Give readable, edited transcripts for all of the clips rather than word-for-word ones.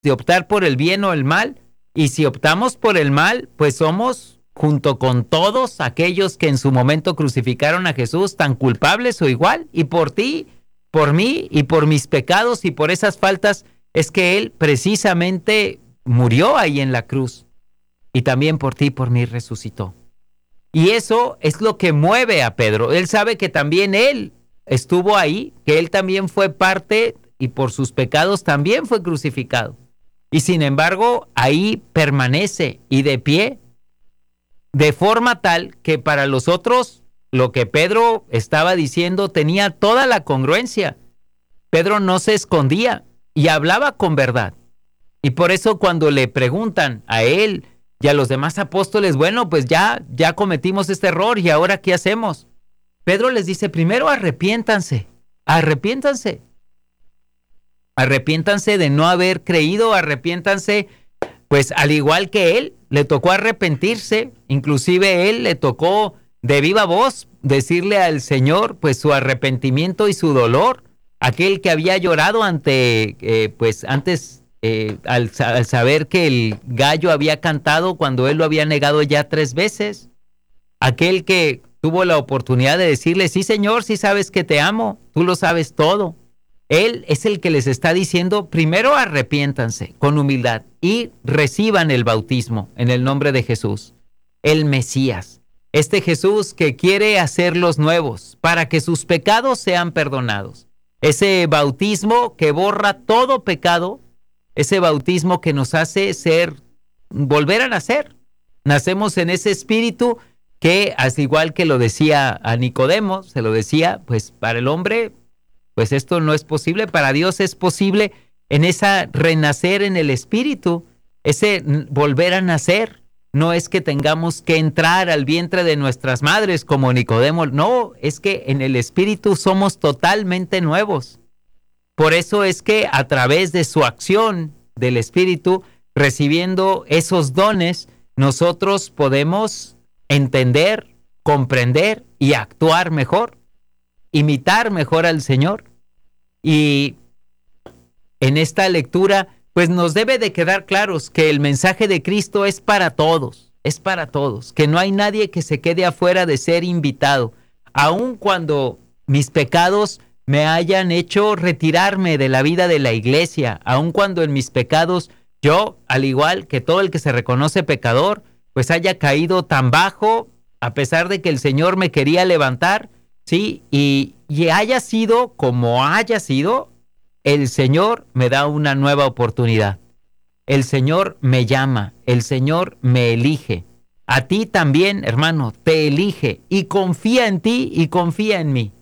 de optar por el bien o el mal. Y si optamos por el mal, pues somos, junto con todos aquellos que en su momento crucificaron a Jesús, tan culpables o igual. Y por ti, por mí y por mis pecados y por esas faltas, es que Él precisamente murió ahí en la cruz. Y también por ti y por mí resucitó. Y eso es lo que mueve a Pedro. Él sabe que también él estuvo ahí, que él también fue parte y por sus pecados también fue crucificado. Y sin embargo, ahí permanece y de pie, de forma tal que para los otros lo que Pedro estaba diciendo tenía toda la congruencia. Pedro no se escondía y hablaba con verdad. Y por eso cuando le preguntan a él y a los demás apóstoles, bueno, pues ya cometimos este error y ahora ¿qué hacemos? Pedro les dice, primero arrepiéntanse de no haber creído, arrepiéntanse, pues al igual que él, le tocó arrepentirse, inclusive él le tocó de viva voz decirle al Señor, pues su arrepentimiento y su dolor, aquel que había llorado antes, al saber que el gallo había cantado cuando él lo había negado ya 3 veces, aquel que tuvo la oportunidad de decirle, sí Señor, sí sabes que te amo, tú lo sabes todo. Él es el que les está diciendo, primero arrepiéntanse con humildad y reciban el bautismo en el nombre de Jesús, el Mesías, este Jesús que quiere hacerlos nuevos para que sus pecados sean perdonados. Ese bautismo que borra todo pecado, ese bautismo que nos hace volver a nacer. Nacemos en ese espíritu que, al igual que lo decía a Nicodemo, se lo decía, pues para el hombre, pues esto no es posible, para Dios es posible en esa renacer en el espíritu, ese volver a nacer. No es que tengamos que entrar al vientre de nuestras madres como Nicodemo, no, es que en el espíritu somos totalmente nuevos. Por eso es que a través de su acción del Espíritu, recibiendo esos dones, nosotros podemos entender, comprender y actuar mejor, imitar mejor al Señor. Y en esta lectura, pues nos debe de quedar claros que el mensaje de Cristo es para todos, que no hay nadie que se quede afuera de ser invitado, aun cuando mis pecados me hayan hecho retirarme de la vida de la iglesia, aun cuando en mis pecados yo, al igual que todo el que se reconoce pecador, pues haya caído tan bajo, a pesar de que el Señor me quería levantar, ¿sí? Y haya sido como haya sido, el Señor me da una nueva oportunidad. El Señor me llama, el Señor me elige. A ti también, hermano, te elige y confía en ti y confía en mí.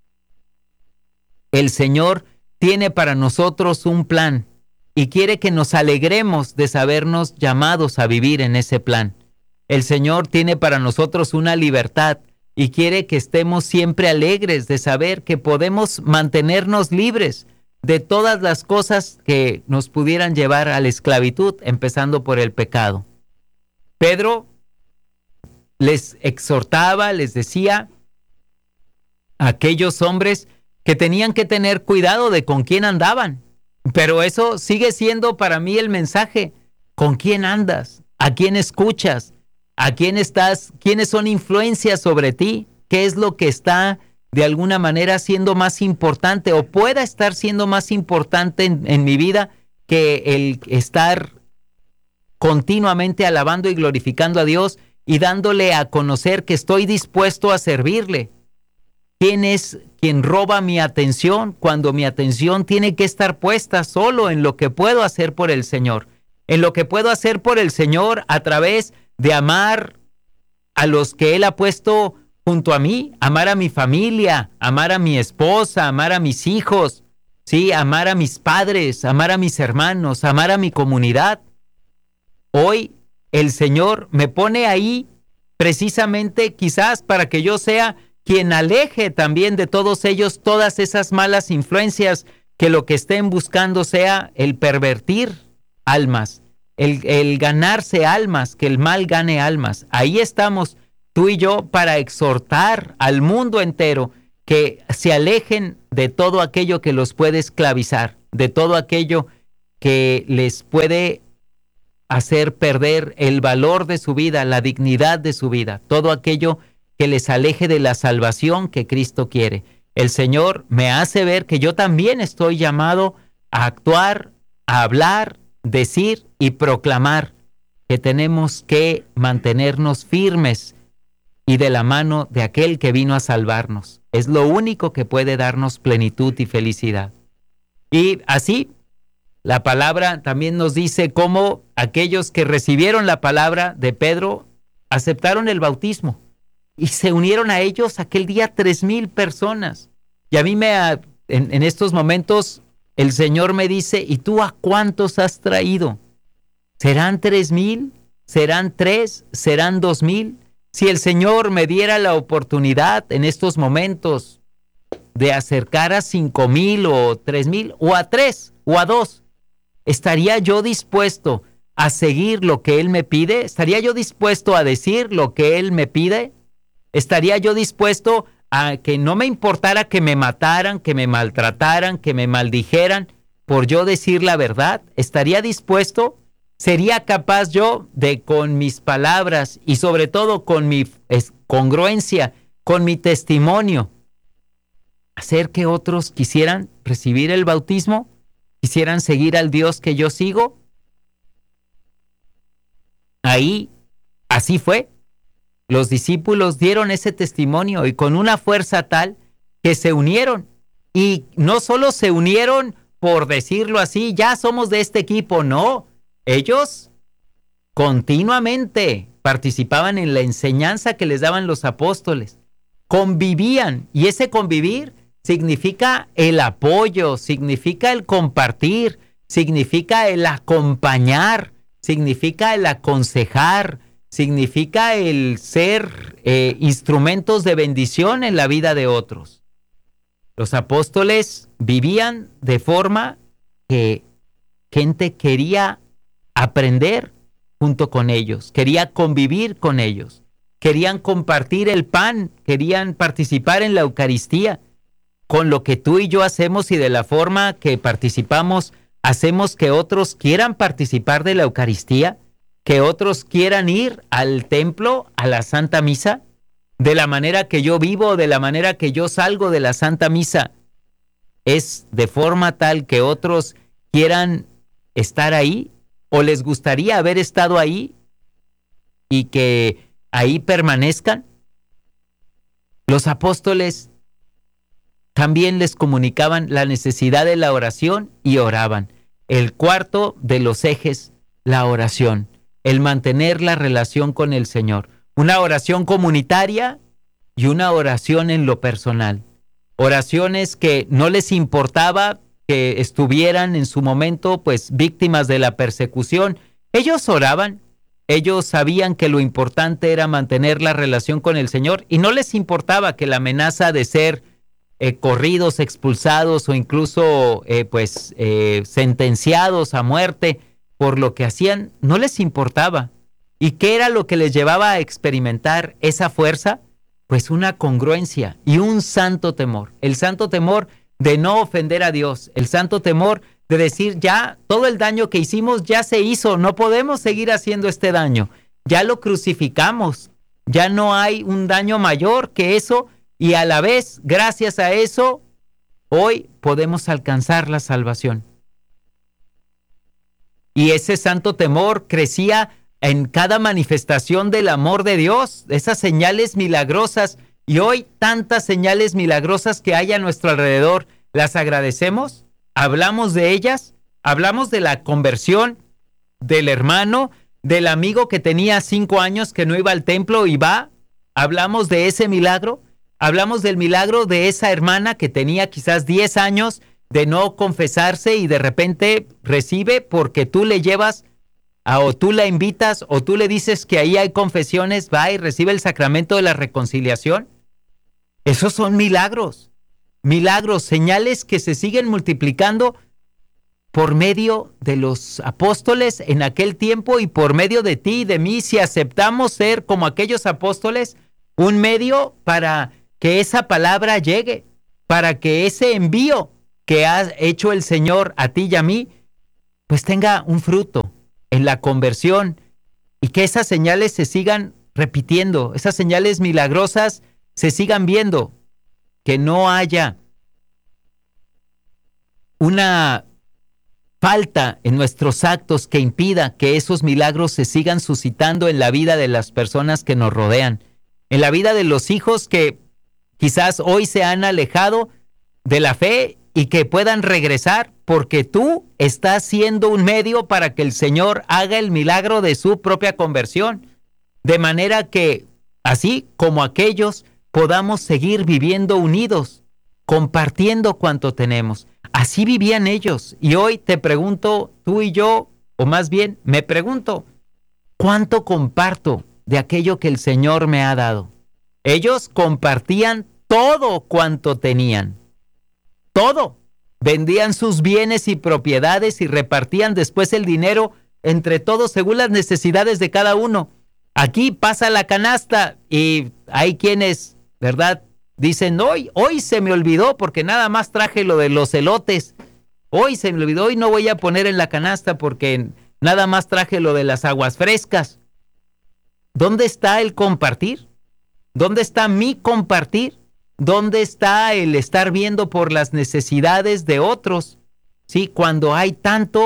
El Señor tiene para nosotros un plan y quiere que nos alegremos de sabernos llamados a vivir en ese plan. El Señor tiene para nosotros una libertad y quiere que estemos siempre alegres de saber que podemos mantenernos libres de todas las cosas que nos pudieran llevar a la esclavitud, empezando por el pecado. Pedro les exhortaba, les decía a aquellos hombres que tenían que tener cuidado de con quién andaban. Pero eso sigue siendo para mí el mensaje. ¿Con quién andas? ¿A quién escuchas? ¿A quién estás? ¿Quiénes son influencias sobre ti? ¿Qué es lo que está de alguna manera siendo más importante o pueda estar siendo más importante en mi vida que el estar continuamente alabando y glorificando a Dios y dándole a conocer que estoy dispuesto a servirle? ¿Quién es quien roba mi atención cuando mi atención tiene que estar puesta solo en lo que puedo hacer por el Señor? En lo que puedo hacer por el Señor a través de amar a los que Él ha puesto junto a mí, amar a mi familia, amar a mi esposa, amar a mis hijos, sí, amar a mis padres, amar a mis hermanos, amar a mi comunidad. Hoy el Señor me pone ahí precisamente quizás para que yo sea quien aleje también de todos ellos todas esas malas influencias que lo que estén buscando sea el pervertir almas, el ganarse almas, que el mal gane almas. Ahí estamos tú y yo para exhortar al mundo entero que se alejen de todo aquello que los puede esclavizar, de todo aquello que les puede hacer perder el valor de su vida, la dignidad de su vida, todo aquello que les aleje de la salvación que Cristo quiere. El Señor me hace ver que yo también estoy llamado a actuar, a hablar, decir y proclamar que tenemos que mantenernos firmes y de la mano de aquel que vino a salvarnos. Es lo único que puede darnos plenitud y felicidad. Y así, la palabra también nos dice cómo aquellos que recibieron la palabra de Pedro aceptaron el bautismo y se unieron a ellos aquel día 3,000 personas. Y a mí en estos momentos el Señor me dice, ¿y tú a cuántos has traído? ¿Serán 3,000? ¿Serán 3? ¿Serán 2,000? Si el Señor me diera la oportunidad en estos momentos de acercar a 5,000 o 3,000 o a 3 o a 2, ¿estaría yo dispuesto a seguir lo que Él me pide? ¿Estaría yo dispuesto a decir lo que Él me pide? ¿Estaría yo dispuesto a que no me importara que me mataran, que me maltrataran, que me maldijeran por yo decir la verdad? ¿Estaría dispuesto? ¿Sería capaz yo de, con mis palabras y sobre todo con mi congruencia, con mi testimonio, hacer que otros quisieran recibir el bautismo? ¿Quisieran seguir al Dios que yo sigo? Ahí, así fue. Los discípulos dieron ese testimonio y con una fuerza tal que se unieron. Y no solo se unieron por decirlo así, ya somos de este equipo, no. Ellos continuamente participaban en la enseñanza que les daban los apóstoles. Convivían, y ese convivir significa el apoyo, significa el compartir, significa el acompañar, significa el aconsejar, significa el ser instrumentos de bendición en la vida de otros. Los apóstoles vivían de forma que gente quería aprender junto con ellos, quería convivir con ellos, querían compartir el pan, querían participar en la Eucaristía. Con lo que tú y yo hacemos y de la forma que participamos, hacemos que otros quieran participar de la Eucaristía, que otros quieran ir al templo, a la Santa Misa, de la manera que yo vivo, de la manera que yo salgo de la Santa Misa. Es de forma tal que otros quieran estar ahí o les gustaría haber estado ahí y que ahí permanezcan. Los apóstoles también les comunicaban la necesidad de la oración y oraban. El cuarto de los ejes, la oración, el mantener la relación con el Señor. Una oración comunitaria y una oración en lo personal. Oraciones que no les importaba que estuvieran en su momento pues víctimas de la persecución. Ellos oraban, ellos sabían que lo importante era mantener la relación con el Señor y no les importaba que la amenaza de ser corridos, expulsados o incluso sentenciados a muerte por lo que hacían, no les importaba. ¿Y qué era lo que les llevaba a experimentar esa fuerza? Pues una congruencia y un santo temor. El santo temor de no ofender a Dios, el santo temor de decir ya todo el daño que hicimos ya se hizo, no podemos seguir haciendo este daño, ya lo crucificamos, ya no hay un daño mayor que eso y a la vez, gracias a eso, hoy podemos alcanzar la salvación. Y ese santo temor crecía en cada manifestación del amor de Dios, esas señales milagrosas, y hoy tantas señales milagrosas que hay a nuestro alrededor, ¿las agradecemos? ¿Hablamos de ellas? ¿Hablamos de la conversión del hermano, del amigo que tenía 5 años que no iba al templo y va? ¿Hablamos de ese milagro? ¿Hablamos del milagro de esa hermana que tenía quizás 10 años de no confesarse y de repente recibe porque tú le llevas o tú la invitas o tú le dices que ahí hay confesiones, va y recibe el sacramento de la reconciliación? Esos son milagros, señales que se siguen multiplicando por medio de los apóstoles en aquel tiempo y por medio de ti y de mí, si aceptamos ser como aquellos apóstoles, un medio para que esa palabra llegue, para que ese envío que ha hecho el Señor a ti y a mí, pues tenga un fruto en la conversión y que esas señales se sigan repitiendo, esas señales milagrosas se sigan viendo, que no haya una falta en nuestros actos que impida que esos milagros se sigan suscitando en la vida de las personas que nos rodean, en la vida de los hijos que quizás hoy se han alejado de la fe y que puedan regresar porque tú estás siendo un medio para que el Señor haga el milagro de su propia conversión, de manera que, así como aquellos, podamos seguir viviendo unidos, compartiendo cuanto tenemos. Así vivían ellos. Y hoy te pregunto, tú y yo, o más bien me pregunto, ¿cuánto comparto de aquello que el Señor me ha dado? Ellos compartían todo cuanto tenían. Todo. Vendían sus bienes y propiedades y repartían después el dinero entre todos según las necesidades de cada uno. Aquí pasa la canasta y hay quienes, ¿verdad?, dicen, hoy se me olvidó porque nada más traje lo de los elotes. Hoy se me olvidó y no voy a poner en la canasta porque nada más traje lo de las aguas frescas. ¿Dónde está el compartir? ¿Dónde está mi compartir? ¿Dónde está el estar viendo por las necesidades de otros? Sí, cuando hay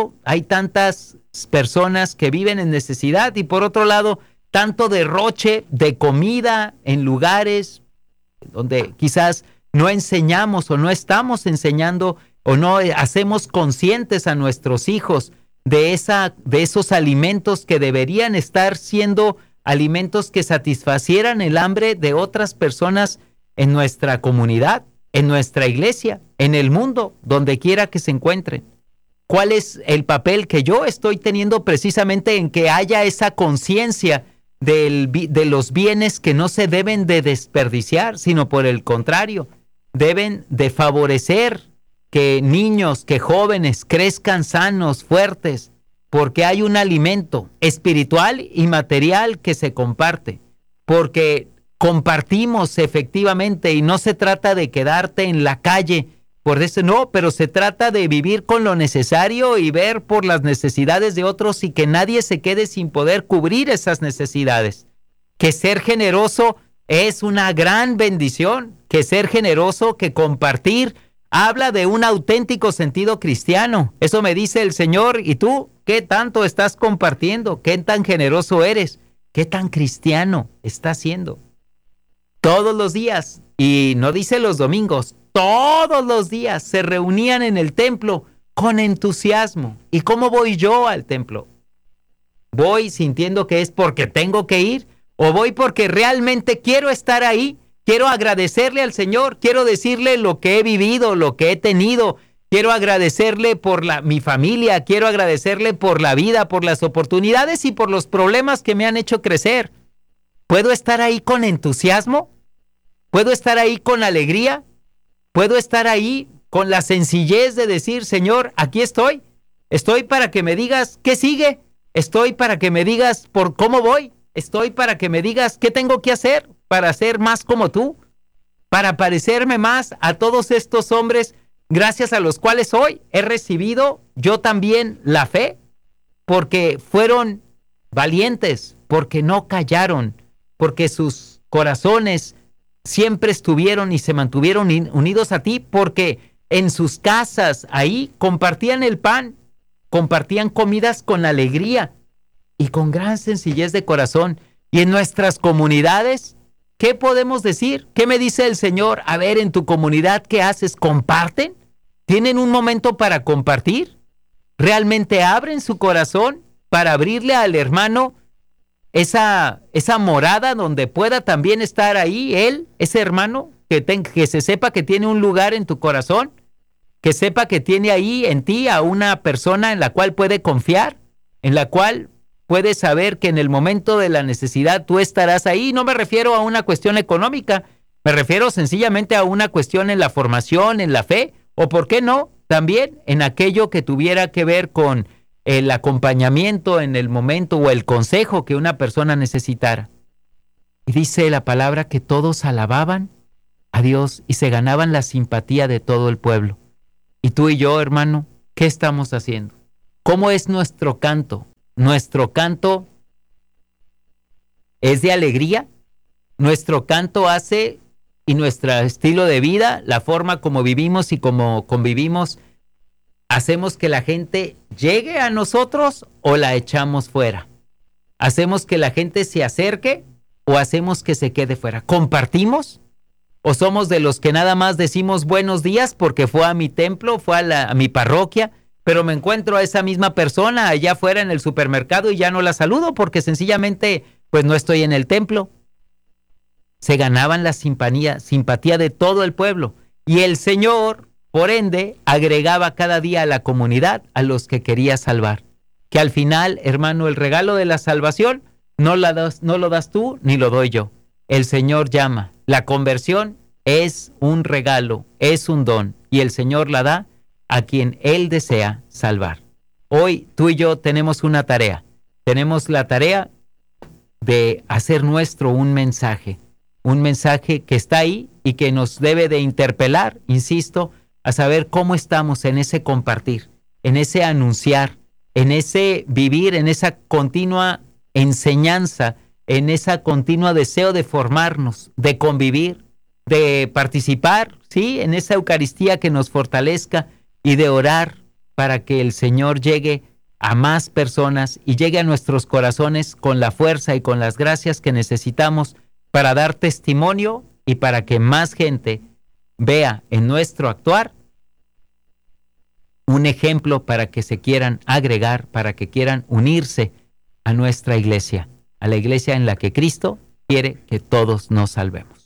tantas personas que viven en necesidad y por otro lado, tanto derroche de comida en lugares donde quizás no enseñamos o no estamos enseñando o no hacemos conscientes a nuestros hijos de esos alimentos que deberían estar siendo alimentos que satisfacieran el hambre de otras personas en nuestra comunidad, en nuestra iglesia, en el mundo, donde quiera que se encuentren. ¿Cuál es el papel que yo estoy teniendo precisamente en que haya esa conciencia de los bienes que no se deben de desperdiciar, sino por el contrario, deben de favorecer que niños, que jóvenes crezcan sanos, fuertes, porque hay un alimento espiritual y material que se comparte, porque compartimos efectivamente y no se trata de quedarte en la calle, por eso no, pero se trata de vivir con lo necesario y ver por las necesidades de otros y que nadie se quede sin poder cubrir esas necesidades. Que ser generoso es una gran bendición, que ser generoso, que compartir, habla de un auténtico sentido cristiano. Eso me dice el Señor. ¿Y tú qué tanto estás compartiendo? ¿Qué tan generoso eres? ¿Qué tan cristiano estás siendo? Todos los días, y no dice los domingos, todos los días se reunían en el templo con entusiasmo. ¿Y cómo voy yo al templo? ¿Voy sintiendo que es porque tengo que ir? ¿O voy porque realmente quiero estar ahí? Quiero agradecerle al Señor, quiero decirle lo que he vivido, lo que he tenido. Quiero agradecerle por mi familia, quiero agradecerle por la vida, por las oportunidades y por los problemas que me han hecho crecer. ¿Puedo estar ahí con entusiasmo? ¿Puedo estar ahí con alegría? ¿Puedo estar ahí con la sencillez de decir, Señor, aquí estoy? Estoy para que me digas qué sigue. Estoy para que me digas por cómo voy. Estoy para que me digas qué tengo que hacer para ser más como tú, para parecerme más a todos estos hombres gracias a los cuales hoy he recibido yo también la fe, porque fueron valientes, porque no callaron, porque sus corazones siempre estuvieron y se mantuvieron unidos a ti, porque en sus casas ahí compartían el pan, compartían comidas con alegría y con gran sencillez de corazón. Y en nuestras comunidades, ¿qué podemos decir? ¿Qué me dice el Señor? A ver, en tu comunidad, ¿qué haces? ¿Comparten? ¿Tienen un momento para compartir? ¿Realmente abren su corazón para abrirle al hermano esa morada donde pueda también estar ahí él, ese hermano, que se sepa que tiene un lugar en tu corazón, que sepa que tiene ahí en ti a una persona en la cual puede confiar, en la cual puede saber que en el momento de la necesidad tú estarás ahí? No me refiero a una cuestión económica, me refiero sencillamente a una cuestión en la formación, en la fe, o por qué no, también en aquello que tuviera que ver con el acompañamiento en el momento o el consejo que una persona necesitara. Y dice la palabra que todos alababan a Dios y se ganaban la simpatía de todo el pueblo. Y tú y yo, hermano, ¿qué estamos haciendo? ¿Cómo es nuestro canto? Nuestro canto es de alegría. Nuestro canto hace, y nuestro estilo de vida, la forma como vivimos y como convivimos, hacemos que la gente llegue a nosotros o la echamos fuera. ¿Hacemos que la gente se acerque o hacemos que se quede fuera? ¿Compartimos? ¿O somos de los que nada más decimos buenos días porque fue a mi templo, fue a mi parroquia, pero me encuentro a esa misma persona allá afuera en el supermercado y ya no la saludo porque sencillamente pues no estoy en el templo? Se ganaban la simpatía de todo el pueblo, y el Señor, por ende, agregaba cada día a la comunidad a los que quería salvar. Que al final, hermano, el regalo de la salvación no lo das tú ni lo doy yo. El Señor llama. La conversión es un regalo, es un don, y el Señor la da a quien Él desea salvar. Hoy tú y yo tenemos una tarea. Tenemos la tarea de hacer nuestro un mensaje que está ahí y que nos debe de interpelar, insisto, a saber cómo estamos en ese compartir, en ese anunciar, en ese vivir, en esa continua enseñanza, en esa continua deseo de formarnos, de convivir, de participar, ¿sí?, en esa Eucaristía que nos fortalezca, y de orar para que el Señor llegue a más personas y llegue a nuestros corazones con la fuerza y con las gracias que necesitamos para dar testimonio y para que más gente vea en nuestro actuar un ejemplo para que se quieran agregar, para que quieran unirse a nuestra iglesia, a la iglesia en la que Cristo quiere que todos nos salvemos.